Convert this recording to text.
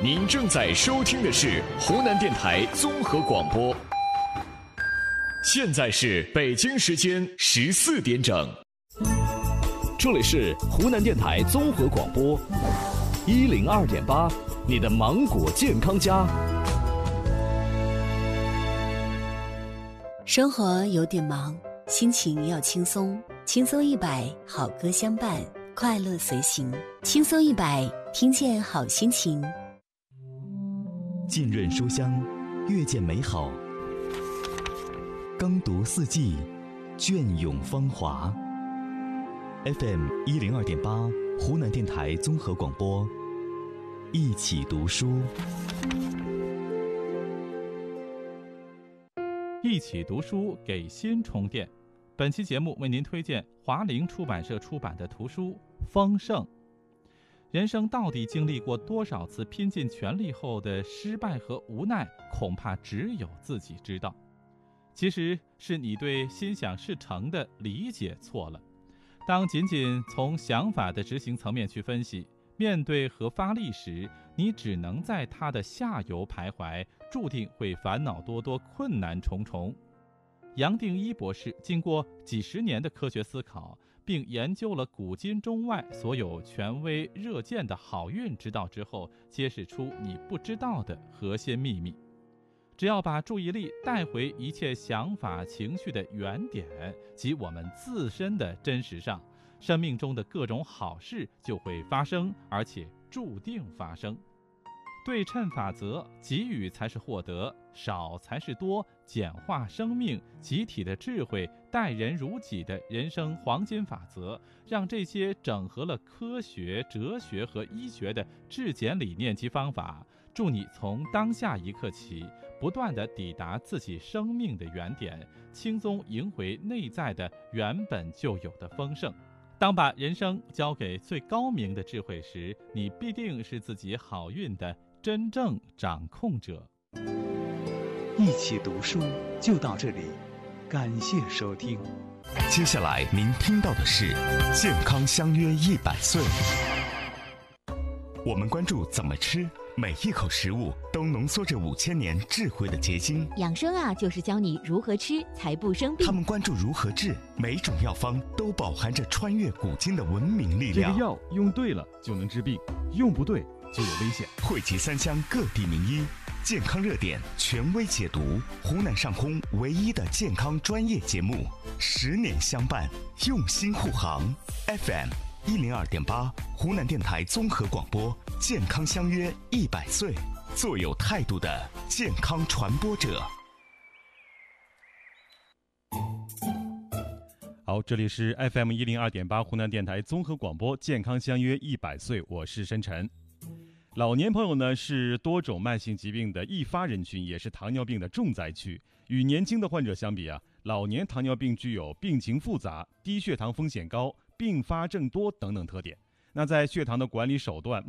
您正在收听的是湖南电台综合广播。现在是北京时间14点整， 这里是湖南电台综合广播102.8，你的芒果健康家。 生活有点忙，心情要轻松，轻松100，好歌相伴，快乐随行，轻松100，听见好心情。 浸润书香，阅见美好，耕读四季，隽永芳华。FM 102.8，湖南电台综合广播，一起读书。 一起读书，给心充电。本期节目为您推荐华陵出版社出版的图书《丰盛》。人生到底经历过多少次拼尽全力后的失败和无奈，恐怕只有自己知道。其实是你对心想事成的理解错了。当仅仅从想法的执行层面去分析，面对和发力时，你只能在它的下游徘徊，注定会烦恼多多，困难重重。杨定一博士经过几十年的科学思考，并研究了古今中外所有权威热见的好运之道之后，揭示出你不知道的核心秘密。只要把注意力带回一切想法情绪的原点，即我们自身的真实上，生命中的各种好事就会发生，而且注定发生。对称法则，给予才是获得，少才是多，简化生命，集体的智慧，待人如己的人生黄金法则，让这些整合了科学、哲学和医学的质检理念及方法，助你从当下一刻起，不断地抵达自己生命的原点，轻松赢回内在的原本就有的丰盛。当把人生交给最高明的智慧时，你必定是自己好运的真正掌控者。 一起读书就到这里，感谢收听。 接下来您听到的是健康相约100岁。我们关注怎么吃，每一口食物都浓缩着5000年智慧的结晶。 养生啊，就是教你如何吃才不生病。 他们关注如何治，每种药方都饱含着穿越古今的文明力量。 这个药用对了就能治病，用不对就有危险。 汇集3乡各地名医，健康热点权威解读，湖南上空唯一的健康专业节目，10年相伴，用心护航。FM 102.8，湖南电台综合广播，健康相约100岁，做有态度的健康传播者。 好，这里是 FM 102.8，湖南电台综合广播，健康相约100岁，我是申晨。老年朋友呢，是多种慢性疾病的易发人群，也是糖尿病的重灾区。与年轻的患者相比啊，老年糖尿病具有病情复杂、低血糖风险高、并发症多等等特点。那在血糖的管理手段